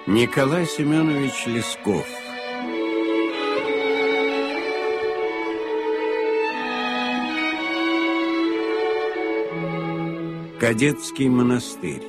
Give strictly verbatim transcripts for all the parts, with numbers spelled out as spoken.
Николай Семенович Лесков. Кадетский монастырь.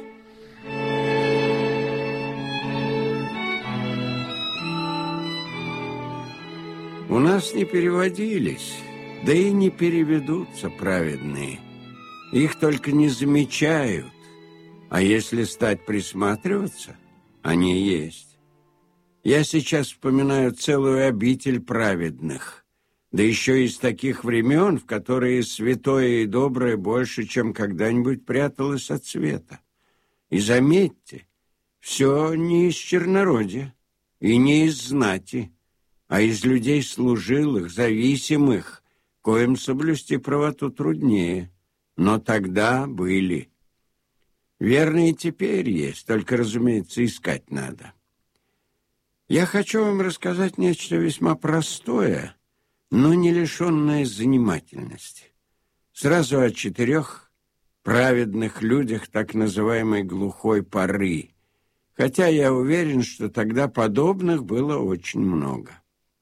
У нас не переводились, да и не переведутся праведные. Их только не замечают, а если стать присматриваться, они есть. Я сейчас вспоминаю целую обитель праведных, да еще из таких времен, в которые святое и доброе больше, чем когда-нибудь пряталось от света. И заметьте, все не из чернородия и не из знати, а из людей служилых, зависимых, коим соблюсти правоту труднее, но тогда были. Верно, и теперь есть, только, разумеется, искать надо. Я хочу вам рассказать нечто весьма простое, но не лишенное занимательности. Сразу о четырех праведных людях так называемой глухой поры, хотя я уверен, что тогда подобных было очень много.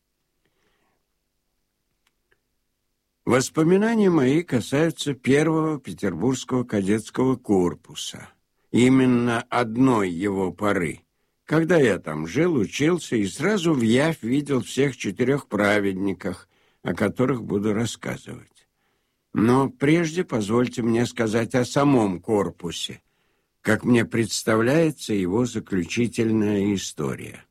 Воспоминания мои касаются первого петербургского кадетского корпуса, именно одной его поры, когда я там жил, учился и сразу вявь видел всех четырех праведниках, о которых буду рассказывать. Но прежде позвольте мне сказать о самом корпусе, как мне представляется его заключительная история.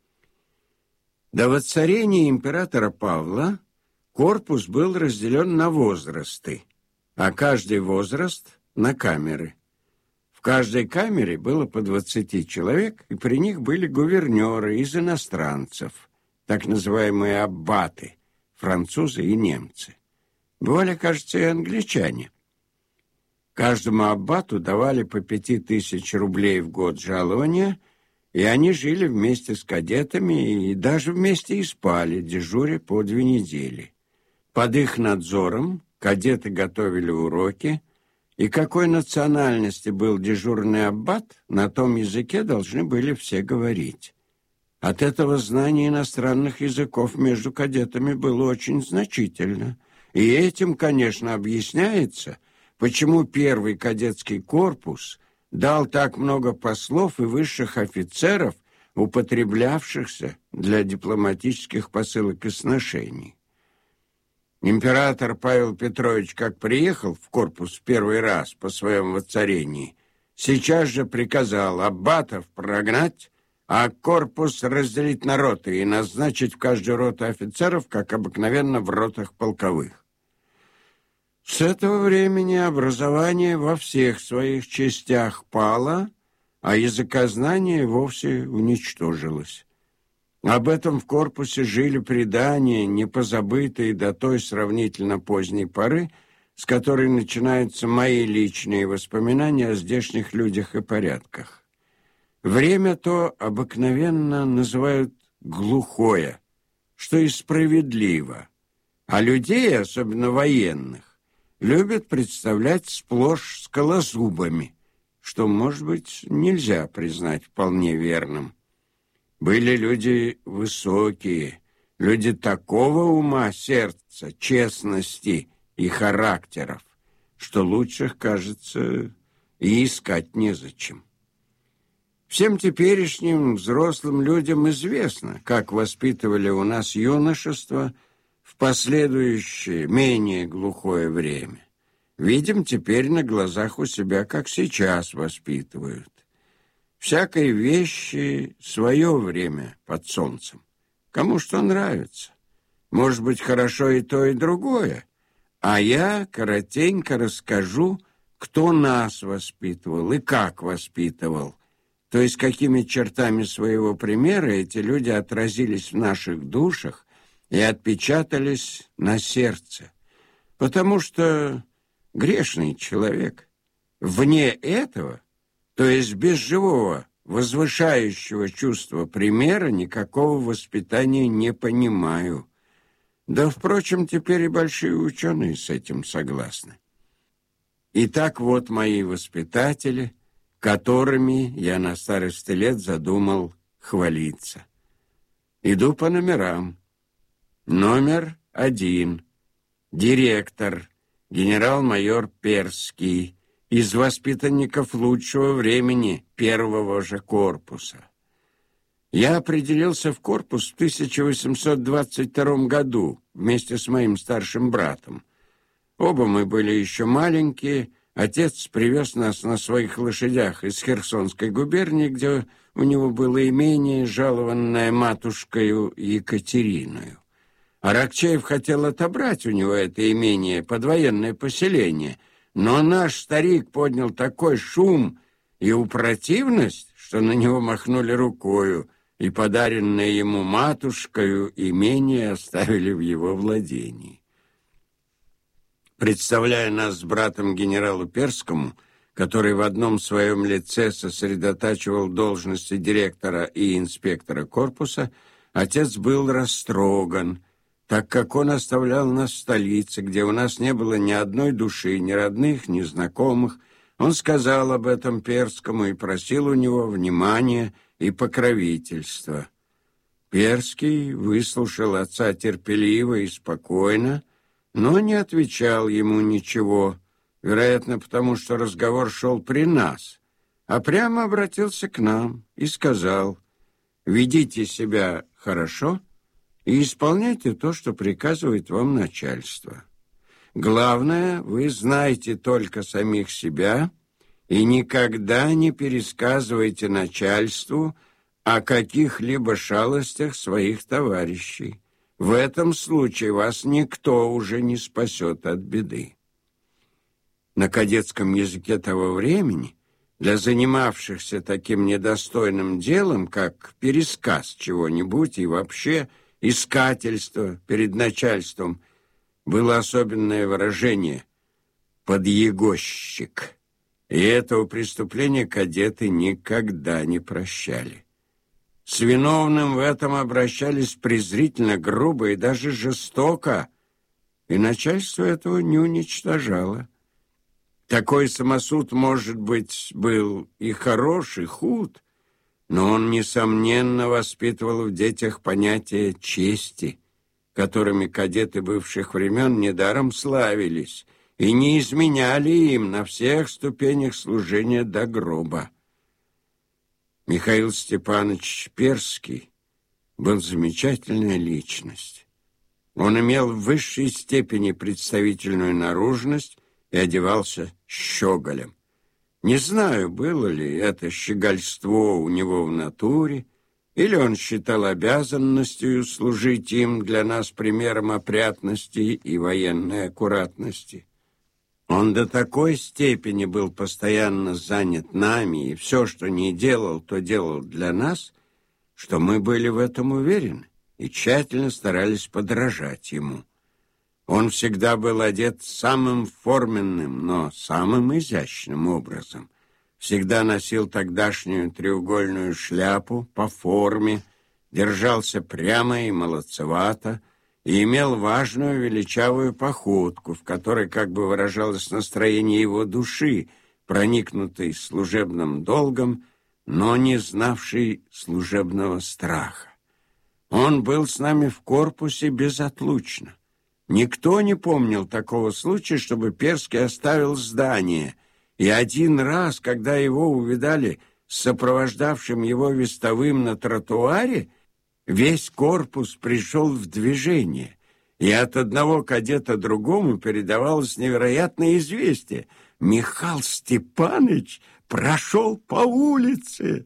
До воцарения императора Павла корпус был разделен на возрасты, а каждый возраст — на камеры. В каждой камере было по двадцати человек, и при них были гувернеры из иностранцев, так называемые аббаты, французы и немцы. Бывали, кажется, и англичане. Каждому аббату давали по пяти тысяч рублей в год жалования, и они жили вместе с кадетами и даже вместе и спали, дежуря по две недели. Под их надзором кадеты готовили уроки, и какой национальности был дежурный аббат, на том языке должны были все говорить. От этого знание иностранных языков между кадетами было очень значительно, и этим, конечно, объясняется, почему первый кадетский корпус дал так много послов и высших офицеров, употреблявшихся для дипломатических посылок и сношений. Император Павел Петрович, как приехал в корпус в первый раз по своему воцарении, сейчас же приказал аббатов прогнать, а корпус разделить на роты и назначить в каждую роту офицеров, как обыкновенно в ротах полковых. С этого времени образование во всех своих частях пало, а языкознание вовсе уничтожилось. Об этом в корпусе жили предания, не позабытые до той сравнительно поздней поры, с которой начинаются мои личные воспоминания о здешних людях и порядках. Время то обыкновенно называют глухое, что и справедливо, а людей, особенно военных, любят представлять сплошь скалозубами, что, может быть, нельзя признать вполне верным. Были люди высокие, люди такого ума, сердца, честности и характеров, что лучших, кажется, и искать незачем. Всем теперешним взрослым людям известно, как воспитывали у нас юношество в последующее, менее глухое время. Видим теперь на глазах у себя, как сейчас воспитывают. Всякой вещи свое время под солнцем. Кому что нравится. Может быть, хорошо и то, и другое. А я коротенько расскажу, кто нас воспитывал и как воспитывал. То есть, какими чертами своего примера эти люди отразились в наших душах и отпечатались на сердце. Потому что грешный человек вне этого, то есть без живого, возвышающего чувства примера, никакого воспитания не понимаю. Да, впрочем, теперь и большие ученые с этим согласны. Итак, вот мои воспитатели, которыми я на старости лет задумал хвалиться. Иду по номерам. Номер один. Директор, генерал-майор Перский, из воспитанников лучшего времени первого же корпуса. Я определился в корпус в тысяча восемьсот двадцать втором году вместе с моим старшим братом. Оба мы были еще маленькие. Отец привез нас на своих лошадях из Херсонской губернии, где у него было имение, жалованное матушкою Екатериною. Аракчеев хотел отобрать у него это имение под военное поселение, но наш старик поднял такой шум и упротивность, что на него махнули рукою, и подаренное ему матушкою имение оставили в его владении. Представляя нас с братом генералу Перскому, который в одном своем лице сосредотачивал должности директора и инспектора корпуса, отец был растроган, так как он оставлял нас в столице, где у нас не было ни одной души, ни родных, ни знакомых. Он сказал об этом Перскому и просил у него внимания и покровительства. Перский выслушал отца терпеливо и спокойно, но не отвечал ему ничего, вероятно, потому что разговор шел при нас, а прямо обратился к нам и сказал: «Ведите себя хорошо и исполняйте то, что приказывает вам начальство. Главное, вы знаете только самих себя и никогда не пересказывайте начальству о каких-либо шалостях своих товарищей. В этом случае вас никто уже не спасет от беды». На кадетском языке того времени для занимавшихся таким недостойным делом, как пересказ чего-нибудь и вообще искательство перед начальством, было особенное выражение «подъегощик». И этого преступления кадеты никогда не прощали. С виновным в этом обращались презрительно, грубо и даже жестоко, и начальство этого не уничтожало. Такой самосуд, может быть, был и хорош, и худ, но он, несомненно, воспитывал в детях понятие чести, которыми кадеты бывших времен недаром славились и не изменяли им на всех ступенях служения до гроба. Михаил Степанович Перский был замечательная личность. Он имел в высшей степени представительную наружность и одевался щеголем. Не знаю, было ли это щегольство у него в натуре, или он считал обязанностью служить им для нас примером опрятности и военной аккуратности. Он до такой степени был постоянно занят нами, и все, что не делал, то делал для нас, что мы были в этом уверены и тщательно старались подражать ему. Он всегда был одет самым форменным, но самым изящным образом. Всегда носил тогдашнюю треугольную шляпу по форме, держался прямо и молодцевато, и имел важную величавую походку, в которой как бы выражалось настроение его души, проникнутой служебным долгом, но не знавшей служебного страха. Он был с нами в корпусе безотлучно. Никто не помнил такого случая, чтобы Перский оставил здание, и один раз, когда его увидали с сопровождавшим его вестовым на тротуаре, весь корпус пришел в движение, и от одного кадета другому передавалось невероятное известие: Михаил Степанович прошел по улице.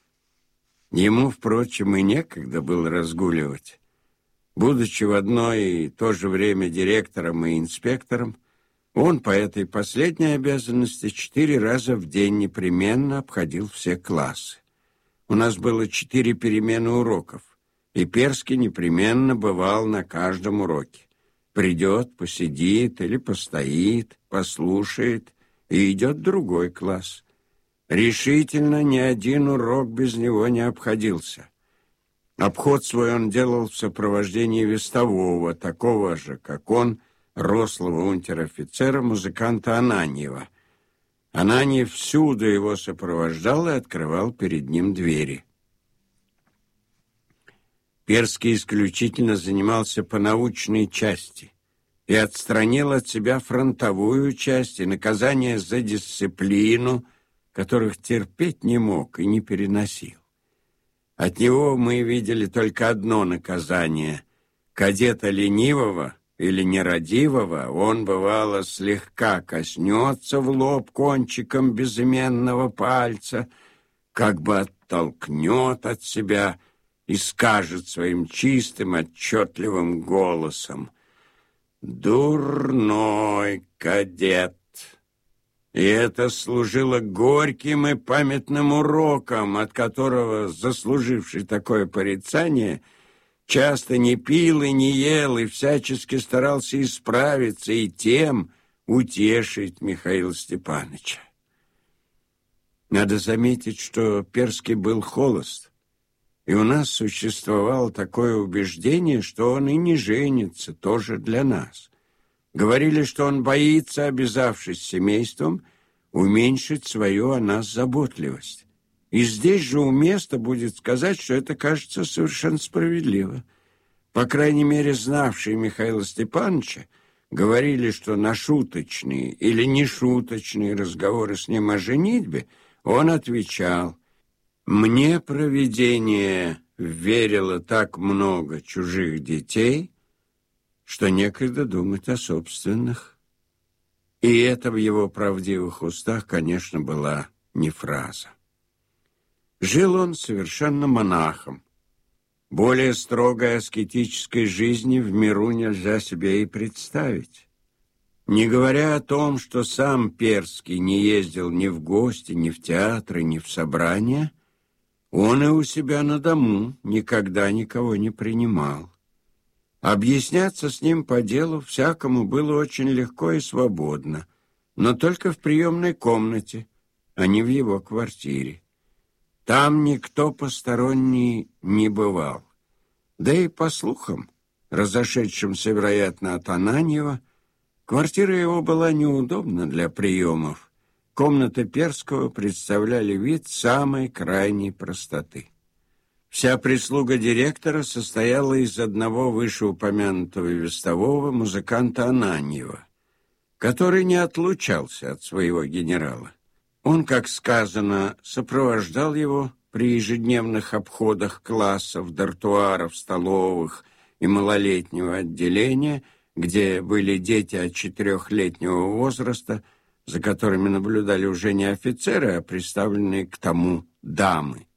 Ему, впрочем, и некогда было разгуливать. Будучи в одно и то же время директором и инспектором, он по этой последней обязанности четыре раза в день непременно обходил все классы. У нас было четыре перемены уроков, и Перский непременно бывал на каждом уроке. Придет, посидит или постоит, послушает, и идет в другой класс. Решительно ни один урок без него не обходился. Обход свой он делал в сопровождении вестового, такого же, как он, рослого унтер-офицера, музыканта Ананьева. Ананьев всюду его сопровождал и открывал перед ним двери. Перский исключительно занимался по научной части и отстранил от себя фронтовую часть и наказание за дисциплину, которых терпеть не мог и не переносил. От него мы видели только одно наказание. Кадета ленивого или нерадивого он, бывало, слегка коснется в лоб кончиком безыменного пальца, как бы оттолкнет от себя и скажет своим чистым, отчетливым голосом: «Дурной кадет!» И это служило горьким и памятным уроком, от которого заслуживший такое порицание часто не пил и не ел, и всячески старался исправиться и тем утешить Михаила Степановича. Надо заметить, что Перский был холост, и у нас существовало такое убеждение, что он и не женится, тоже для нас. Говорили, что он боится, обвязавшись семейством, уменьшить свою о нас заботливость. И здесь же уместно будет сказать, что это кажется совершенно справедливо. По крайней мере, знавшие Михаила Степановича говорили, что на шуточные или нешуточные разговоры с ним о женитьбе он отвечал: «Мне провидение верило так много чужих детей, что некогда думать о собственных». И это в его правдивых устах, конечно, была не фраза. Жил он совершенно монахом. Более строгой аскетической жизни в миру нельзя себе и представить. Не говоря о том, что сам Перский не ездил ни в гости, ни в театры, ни в собрания, он и у себя на дому никогда никого не принимал. Объясняться с ним по делу всякому было очень легко и свободно, но только в приемной комнате, а не в его квартире. Там никто посторонний не бывал. Да и по слухам, разошедшимся, вероятно, от Ананьева, квартира его была неудобна для приемов. Комнаты Перского представляли вид самой крайней простоты. Вся прислуга директора состояла из одного вышеупомянутого вестового музыканта Ананьева, который не отлучался от своего генерала. Он, как сказано, сопровождал его при ежедневных обходах классов, дартуаров, столовых и малолетнего отделения, где были дети от четырехлетнего возраста, за которыми наблюдали уже не офицеры, а приставленные к тому дамы.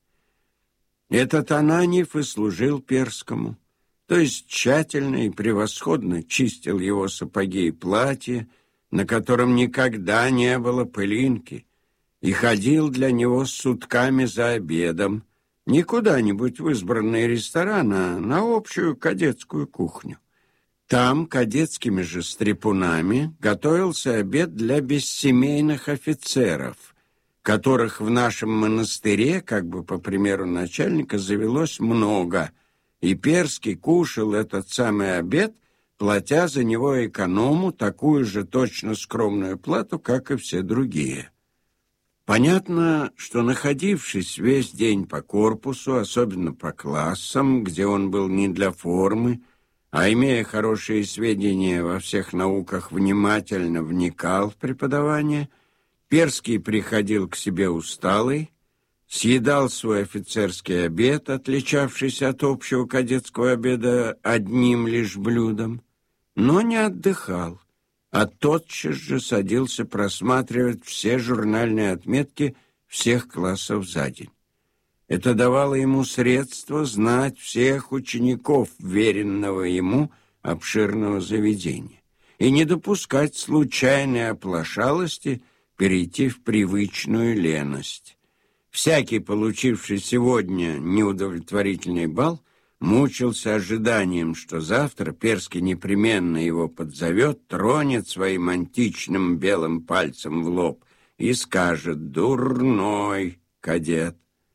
Этот Ананьев и служил Перскому, то есть тщательно и превосходно чистил его сапоги и платья, на котором никогда не было пылинки, и ходил для него с сутками за обедом, не куда-нибудь в избранный ресторан, а на общую кадетскую кухню. Там кадетскими же стряпунами готовился обед для бессемейных офицеров, которых в нашем монастыре, как бы по примеру начальника, завелось много, и Перский кушал этот самый обед, платя за него эконому такую же точно скромную плату, как и все другие. Понятно, что, находившись весь день по корпусу, особенно по классам, где он был не для формы, а, имея хорошие сведения во всех науках, внимательно вникал в преподавание, Перский приходил к себе усталый, съедал свой офицерский обед, отличавшийся от общего кадетского обеда одним лишь блюдом, но не отдыхал, а тотчас же садился просматривать все журнальные отметки всех классов за день. Это давало ему средства знать всех учеников веренного ему обширного заведения и не допускать случайной оплошалости перейти в привычную леность. Всякий, получивший сегодня неудовлетворительный балл, мучился ожиданием, что завтра Перский непременно его подзовет, тронет своим античным белым пальцем в лоб и скажет: «Дурной кадет».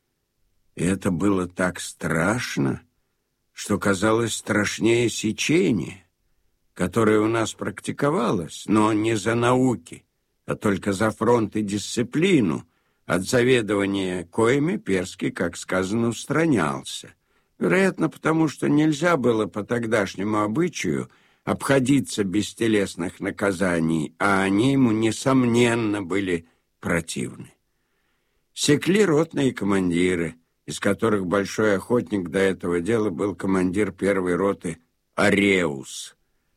И это было так страшно, что казалось страшнее сечения, которое у нас практиковалось, но не за науки, а только за фронт и дисциплину, от заведования коими Перский, как сказано, устранялся, Вероятно, потому что нельзя было по тогдашнему обычаю обходиться без телесных наказаний, а они ему, несомненно, были противны. Секли ротные командиры, из которых большой охотник до этого дела был командир первой роты Ареус.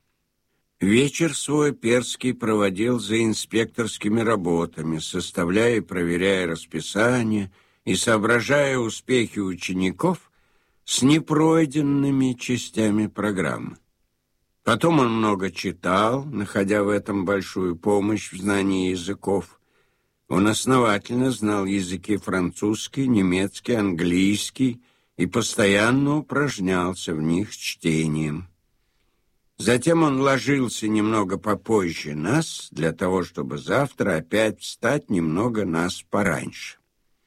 Вечер свой Перский проводил за инспекторскими работами, составляя и проверяя расписание и соображая успехи учеников с непройденными частями программы. Потом он много читал, находя в этом большую помощь в знании языков. Он основательно знал языки французский, немецкий, английский и постоянно упражнялся в них чтением. Затем он ложился немного попозже нас, для того, чтобы завтра опять встать немного нас пораньше.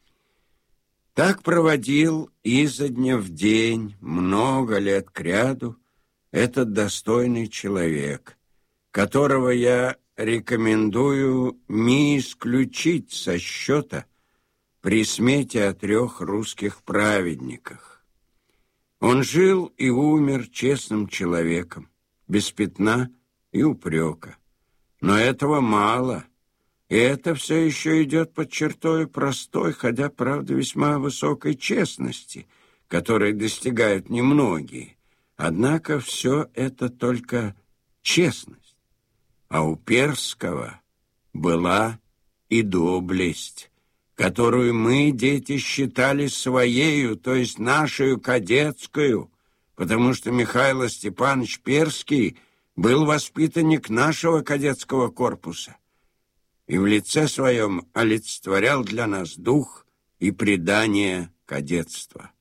Так проводил изо дня в день, много лет кряду, этот достойный человек, которого я рекомендую не исключить со счета при смете о трех русских праведниках. Он жил и умер честным человеком, без пятна и упрека. Но этого мало, и это все еще идет под чертой простой, хотя, правда, весьма высокой честности, которой достигают немногие. Однако все это только честность, а у Перского была и доблесть, которую мы, дети, считали своею, то есть нашею кадетскую, потому что Михаил Степанович Перский был воспитанник нашего кадетского корпуса и в лице своем олицетворял для нас дух и предание кадетства.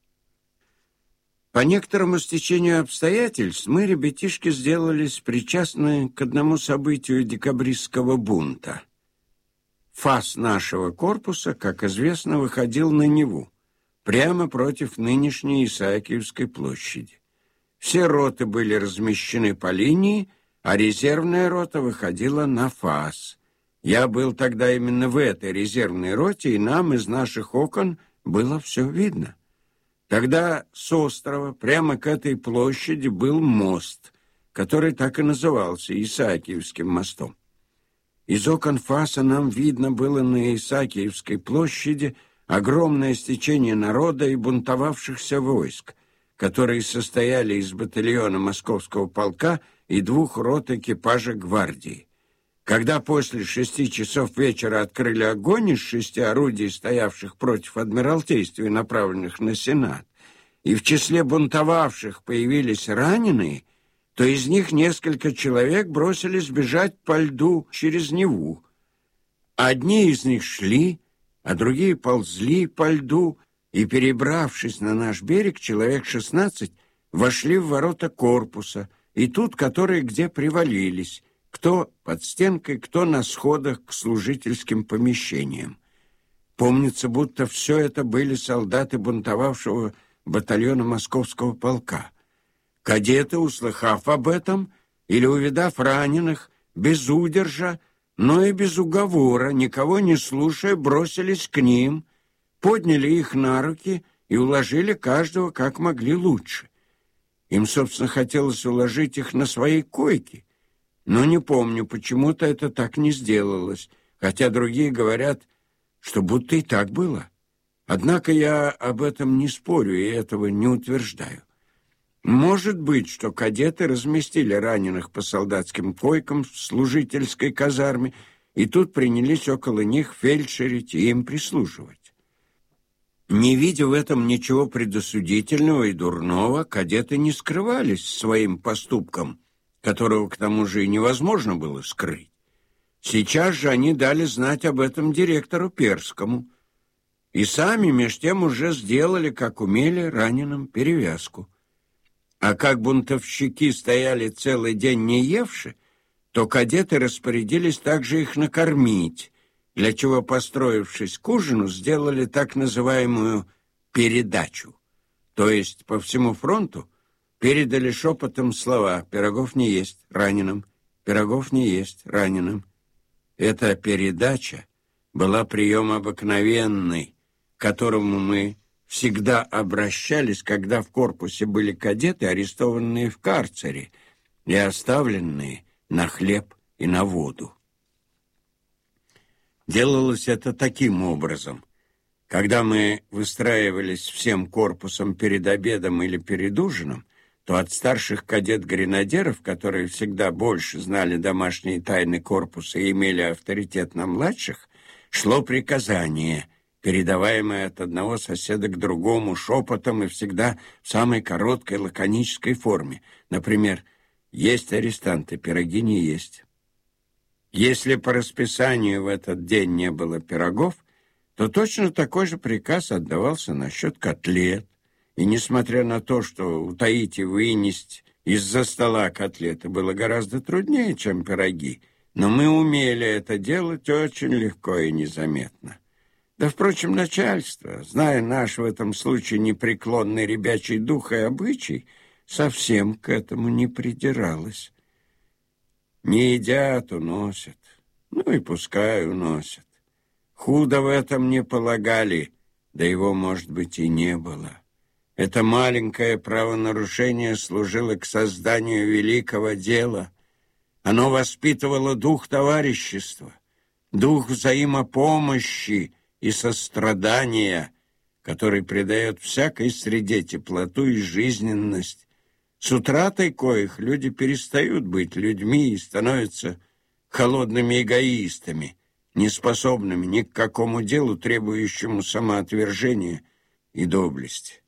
По некоторому стечению обстоятельств мы, ребятишки, сделались причастны к одному событию декабристского бунта. Фас нашего корпуса, как известно, выходил на Неву, прямо против нынешней Исаакиевской площади. Все роты были размещены по линии, а резервная рота выходила на Фас. Я был тогда именно в этой резервной роте, и нам из наших окон было все видно. Тогда с острова прямо к этой площади был мост, который так и назывался Исаакиевским мостом. Из окон Фаса нам видно было на Исаакиевской площади огромное стечение народа и бунтовавшихся войск, которые состояли из батальона Московского полка и двух рот экипажа гвардии. Когда после шести часов вечера открыли огонь из шести орудий, стоявших против Адмиралтейства и направленных на Сенат, и в числе бунтовавших появились раненые, то из них несколько человек бросились бежать по льду через Неву. Одни из них шли, а другие ползли по льду, и, перебравшись на наш берег, человек шестнадцать вошли в ворота корпуса, и тут которые где привалились, кто под стенкой, кто на сходах к служительским помещениям. Помнится, будто все это были солдаты бунтовавшего батальона Московского полка. Кадеты, услыхав об этом или увидав раненых, без удержа, но и без уговора, никого не слушая, бросились к ним, подняли их на руки и уложили каждого как могли лучше. Им, собственно, хотелось уложить их на свои койки, но не помню, почему-то это так не сделалось, хотя другие говорят, что будто и так было. Однако я об этом не спорю и этого не утверждаю. Может быть, что кадеты разместили раненых по солдатским койкам в служительской казарме, и тут принялись около них фельдшерить и им прислуживать. Не видя в этом ничего предосудительного и дурного, кадеты не скрывались своим поступком, которого к тому же и невозможно было скрыть. Сейчас же они дали знать об этом директору Перскому, и сами меж тем уже сделали, как умели, раненым перевязку. А как бунтовщики стояли целый день не евши, то кадеты распорядились также их накормить, для чего, построившись к ужину, сделали так называемую передачу, то есть по всему фронту передали шепотом слова «пирогов не есть раненым», «пирогов не есть раненым». Эта передача была прием обыкновенный, к которому мы всегда обращались, когда в корпусе были кадеты, арестованные в карцере и оставленные на хлеб и на воду. Делалось это таким образом. Когда мы выстраивались всем корпусом перед обедом или перед ужином, то от старших кадет-гренадеров, которые всегда больше знали домашние тайны корпуса и имели авторитет на младших, шло приказание, передаваемое от одного соседа к другому шепотом и всегда в самой короткой лаконической форме. Например, «Есть арестанты, пироги не есть». Если по расписанию в этот день не было пирогов, то точно такой же приказ отдавался насчет котлет. И несмотря на то, что утаить и вынести из-за стола котлеты было гораздо труднее, чем пироги, но мы умели это делать очень легко и незаметно. Да, впрочем, начальство, зная наш в этом случае непреклонный ребячий дух и обычай, совсем к этому не придиралось. Не едят, уносят. Ну и пускай уносят. Худо в этом не полагали, да его, может быть, и не было. Это маленькое правонарушение служило к созданию великого дела. Оно воспитывало дух товарищества, дух взаимопомощи и сострадания, который придает всякой среде теплоту и жизненность. С утратой коих люди перестают быть людьми и становятся холодными эгоистами, неспособными ни к какому делу, требующему самоотвержения и доблести.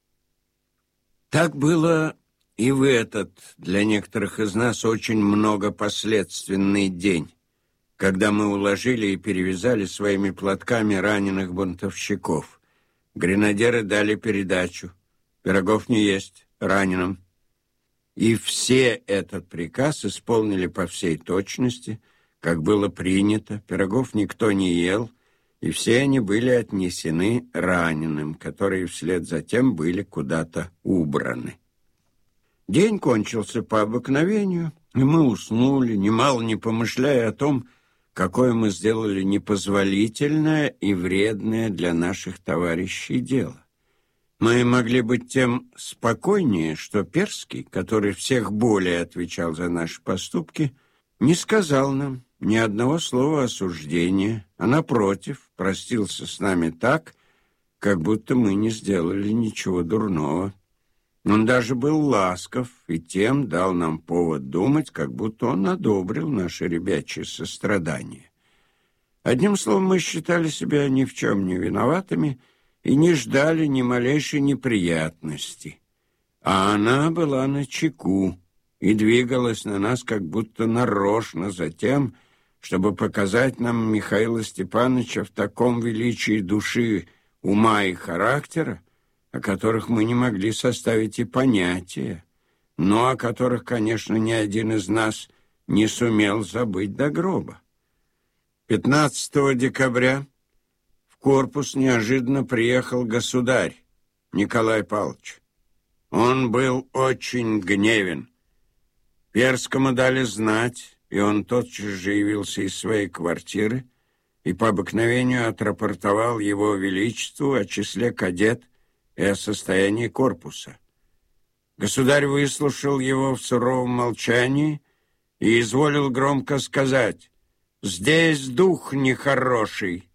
Так было и в этот, для некоторых из нас, очень многопоследственный день, когда мы уложили и перевязали своими платками раненых бунтовщиков. Гренадеры дали передачу: пирогов не есть, раненым. И все этот приказ исполнили по всей точности, как было принято. Пирогов никто не ел, и все они были отнесены раненым, которые вслед за тем были куда-то убраны. День кончился по обыкновению, и мы уснули, немало не помышляя о том, какое мы сделали непозволительное и вредное для наших товарищей дело. Мы могли быть тем спокойнее, что Перский, который всех более отвечал за наши поступки, не сказал нам ни одного слова осуждения, а, напротив, простился с нами так, как будто мы не сделали ничего дурного. Он даже был ласков и тем дал нам повод думать, как будто он одобрил наше ребячье сострадание. Одним словом, мы считали себя ни в чем не виноватыми и не ждали ни малейшей неприятности. А она была начеку и двигалась на нас как будто нарочно за тем, чтобы показать нам Михаила Степановича в таком величии души, ума и характера, о которых мы не могли составить и понятия, но о которых, конечно, ни один из нас не сумел забыть до гроба. пятнадцатого декабря в корпус неожиданно приехал государь Николай Павлович. Он был очень гневен. Перскому дали знать, и он тотчас же явился из своей квартиры и по обыкновению отрапортовал его величеству о числе кадет и о состоянии корпуса. Государь выслушал его в суровом молчании и изволил громко сказать: «Здесь дух нехороший».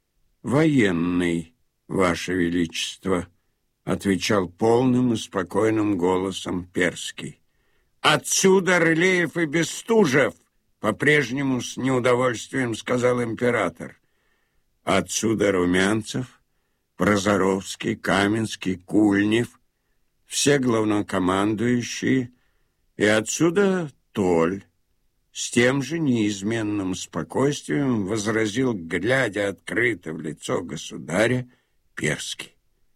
«Военный, Ваше Величество», — отвечал полным и спокойным голосом Перский. «Отсюда Рылеев и Бестужев!» — по-прежнему с неудовольствием сказал император. «Отсюда Румянцев, Прозоровский, Каменский, Кульнев, все главнокомандующие, и отсюда Толь». С тем же неизменным спокойствием возразил, глядя открыто в лицо государя, Перский.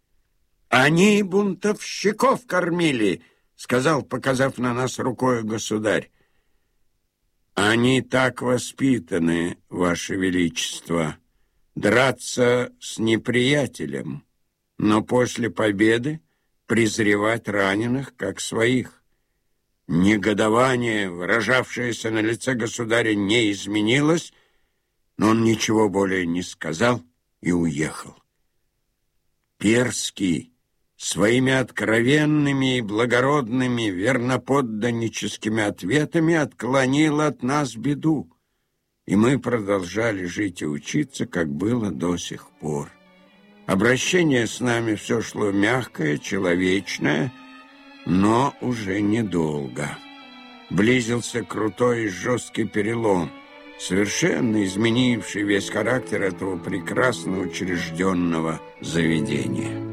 «Они бунтовщиков кормили», — сказал, показав на нас рукой государь. «Они так воспитаны, Ваше Величество, драться с неприятелем, но после победы презревать раненых как своих». Негодование, выражавшееся на лице государя, не изменилось, но он ничего более не сказал и уехал. Касперский своими откровенными и благородными верноподданническими ответами отклонил от нас беду, и мы продолжали жить и учиться, как было до сих пор. Обращение с нами все шло мягкое, человечное, но уже недолго. Близился крутой и жесткий перелом, совершенно изменивший весь характер этого прекрасно учрежденного заведения.